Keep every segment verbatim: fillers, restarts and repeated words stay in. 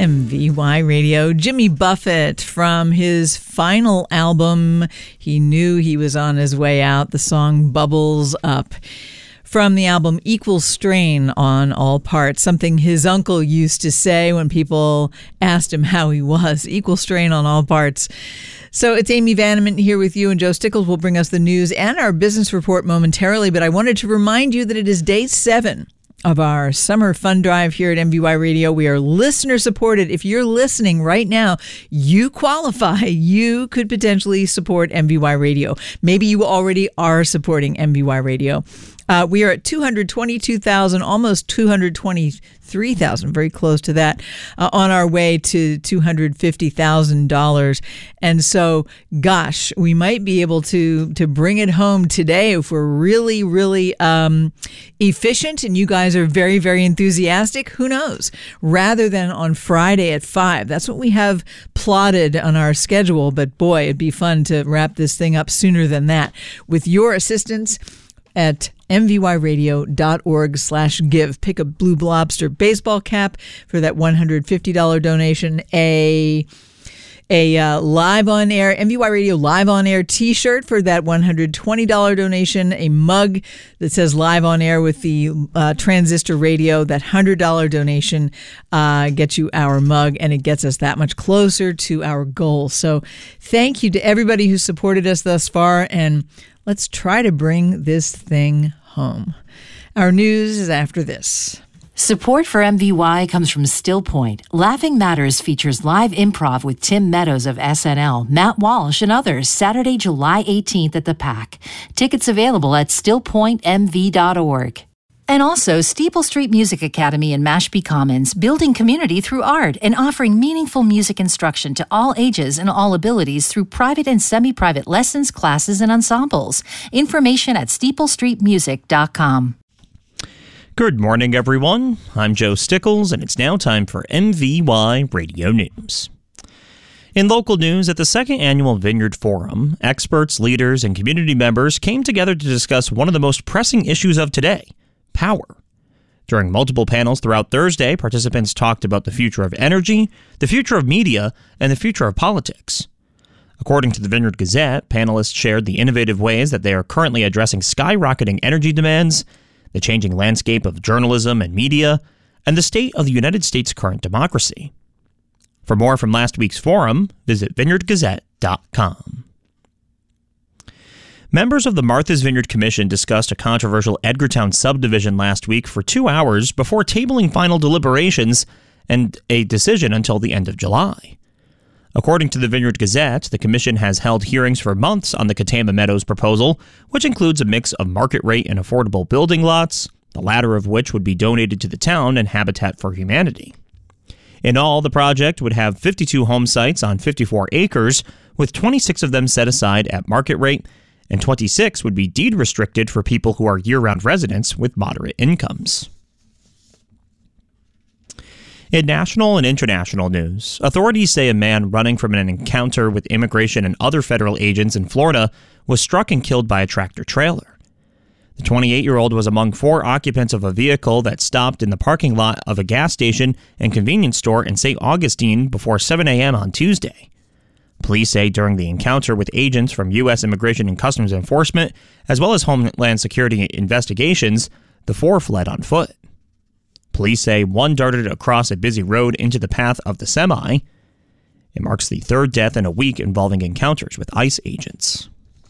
M V Y Radio. Jimmy Buffett, from his final album, he knew he was on his way out, the song Bubbles Up. From the album Equal Strain on All Parts, something his uncle used to say when people asked him how he was. Equal strain on all parts. So it's Amy Vanneman here with you, and Joe Stickles will bring us the news and our business report momentarily. But I wanted to remind you that it is day seven of our summer fun drive here at M V Y Radio. We are listener supported. If you're listening right now, you qualify. You could potentially support M V Y Radio. Maybe you already are supporting M V Y Radio. Uh, we are at two hundred twenty-two thousand, almost two hundred twenty-three thousand, very close to that, uh, on our way to two hundred fifty thousand dollars. And so, gosh, we might be able to to bring it home today if we're really, really um, efficient and you guys are very, very enthusiastic. Who knows? Rather than on Friday at five. That's what we have plotted on our schedule. But boy, it'd be fun to wrap this thing up sooner than that. With your assistance at mvyradio.org slash give. Pick a Blue Lobster baseball cap for that one hundred fifty dollars donation, a a uh, live on air, M V Y Radio live on air t-shirt for that one hundred twenty dollars donation, a mug that says live on air with the uh, transistor radio. That one hundred dollars donation uh, gets you our mug, and it gets us that much closer to our goal. So thank you to everybody who supported us thus far, and let's try to bring this thing home. Our news is after this. Support for M V Y comes from Still Point. Laughing Matters features live improv with Tim Meadows of S N L, Matt Walsh, and others Saturday, July eighteenth at the P A C. Tickets available at still point m v dot org. And also Steeple Street Music Academy in Mashpee Commons, building community through art and offering meaningful music instruction to all ages and all abilities through private and semi-private lessons, classes, and ensembles. Information at steeple street music dot com. Good morning, everyone. I'm Joe Stickles, and it's now time for M V Y Radio News. In local news, at the second annual Vineyard Forum, experts, leaders, and community members came together to discuss one of the most pressing issues of today: power. During multiple panels throughout Thursday, participants talked about the future of energy, the future of media, and the future of politics. According to the Vineyard Gazette, panelists shared the innovative ways that they are currently addressing skyrocketing energy demands, the changing landscape of journalism and media, and the state of the United States' current democracy. For more from last week's forum, visit vineyard gazette dot com. Members of the Martha's Vineyard Commission discussed a controversial Edgartown subdivision last week for two hours before tabling final deliberations and a decision until the end of July. According to the Vineyard Gazette, the commission has held hearings for months on the Katama Meadows proposal, which includes a mix of market rate and affordable building lots, the latter of which would be donated to the town and Habitat for Humanity. In all, the project would have fifty-two home sites on fifty-four acres, with twenty-six of them set aside at market rate, and twenty-six would be deed restricted for people who are year-round residents with moderate incomes. In national and international news, authorities say a man running from an encounter with immigration and other federal agents in Florida was struck and killed by a tractor-trailer. The twenty-eight-year-old was among four occupants of a vehicle that stopped in the parking lot of a gas station and convenience store in Saint Augustine before seven a.m. on Tuesday. Police say during the encounter with agents from U S Immigration and Customs Enforcement, as well as Homeland Security investigations, the four fled on foot. Police say one darted across a busy road into the path of the semi. It marks the third death in a week involving encounters with ICE agents.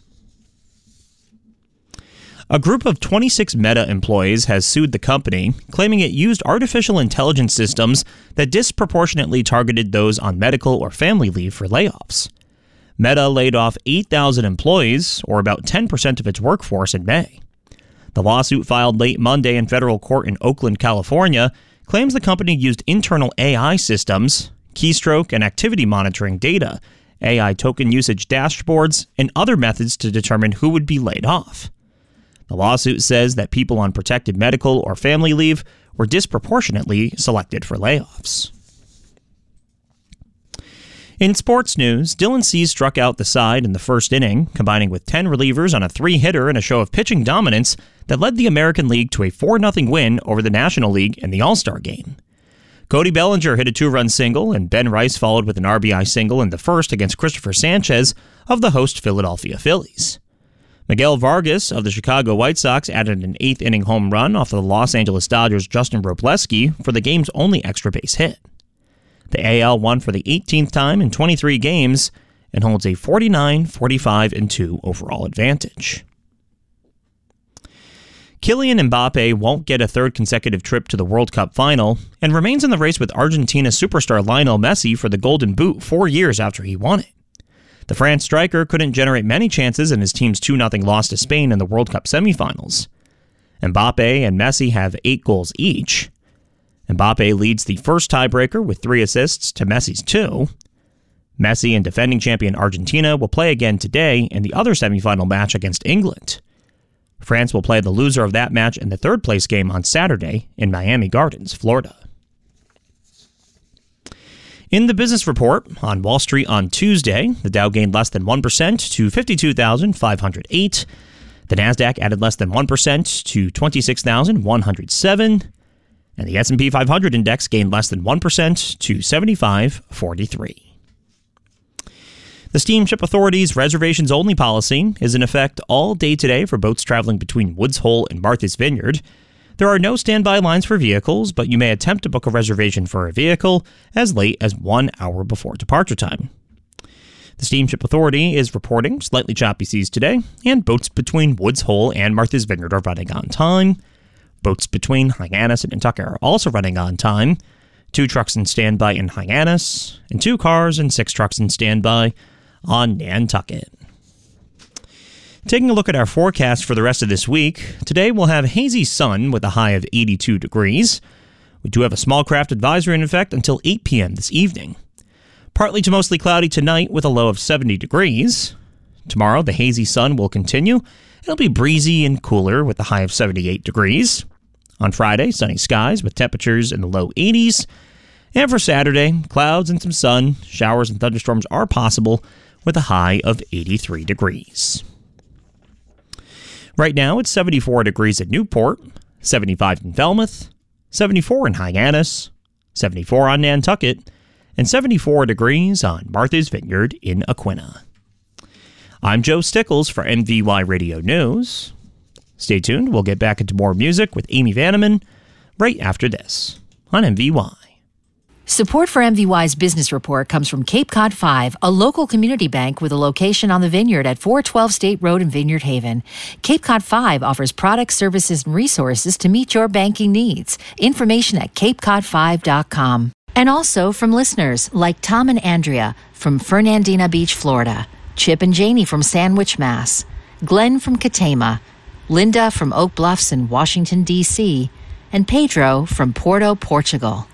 A group of twenty-six Meta employees has sued the company, claiming it used artificial intelligence systems that disproportionately targeted those on medical or family leave for layoffs. Meta laid off eight thousand employees, or about ten percent of its workforce, in May. The lawsuit, filed late Monday in federal court in Oakland, California, claims the company used internal A I systems, keystroke and activity monitoring data, A I token usage dashboards, and other methods to determine who would be laid off. The lawsuit says that people on protected medical or family leave were disproportionately selected for layoffs. In sports news, Dylan Cease struck out the side in the first inning, combining with ten relievers on a three-hitter in a show of pitching dominance that led the American League to a four nothing win over the National League in the All-Star game. Cody Bellinger hit a two-run single, and Ben Rice followed with an R B I single in the first against Christopher Sanchez of the host Philadelphia Phillies. Miguel Vargas of the Chicago White Sox added an eighth-inning home run off of the Los Angeles Dodgers' Justin Wrobleski for the game's only extra base hit. The A L won for the eighteenth time in twenty-three games and holds a forty-nine, forty-five, and two overall advantage. Kylian Mbappe won't get a third consecutive trip to the World Cup final and remains in the race with Argentina superstar Lionel Messi for the Golden Boot four years after he won it. The France striker couldn't generate many chances in his team's two nothing loss to Spain in the World Cup semifinals. Mbappe and Messi have eight goals each. Mbappe leads the first tiebreaker with three assists to Messi's two. Messi and defending champion Argentina will play again today in the other semifinal match against England. France will play the loser of that match in the third-place game on Saturday in Miami Gardens, Florida. In the business report on Wall Street on Tuesday, the Dow gained less than one percent to fifty-two thousand five hundred eight. The Nasdaq added less than one percent to twenty-six thousand one hundred seven. And the S and P five hundred index gained less than one percent to seventy-five forty-three. The Steamship Authority's reservations-only policy is in effect all day today for boats traveling between Woods Hole and Martha's Vineyard. There are no standby lines for vehicles, but you may attempt to book a reservation for a vehicle as late as one hour before departure time. The Steamship Authority is reporting slightly choppy seas today, and boats between Woods Hole and Martha's Vineyard are running on time. Boats between Hyannis and Nantucket are also running on time. Two trucks in standby in Hyannis, and two cars and six trucks in standby on Nantucket. Taking a look at our forecast for the rest of this week, today we'll have hazy sun with a high of eighty-two degrees. We do have a small craft advisory in effect until eight p.m. this evening. Partly to mostly cloudy tonight with a low of seventy degrees. Tomorrow, the hazy sun will continue. It'll be breezy and cooler with a high of seventy-eight degrees. On Friday, sunny skies with temperatures in the low eighties. And for Saturday, clouds and some sun, showers and thunderstorms are possible with a high of eighty-three degrees. Right now, it's seventy-four degrees at Newport, seventy-five in Falmouth, seventy-four in Hyannis, seventy-four on Nantucket, and seventy-four degrees on Martha's Vineyard in Aquina. I'm Joe Stickles for M V Y Radio News. Stay tuned, we'll get back into more music with Amy Vanneman right after this on M V Y. Support for M V Y's business report comes from Cape Cod five, a local community bank with a location on the Vineyard at four twelve State Road in Vineyard Haven. Cape Cod five offers products, services, and resources to meet your banking needs. Information at cape cod five dot com. And also from listeners like Tom and Andrea from Fernandina Beach, Florida, Chip and Janie from Sandwich, Mass, Glenn from Katama, Linda from Oak Bluffs in Washington, D C, and Pedro from Porto, Portugal.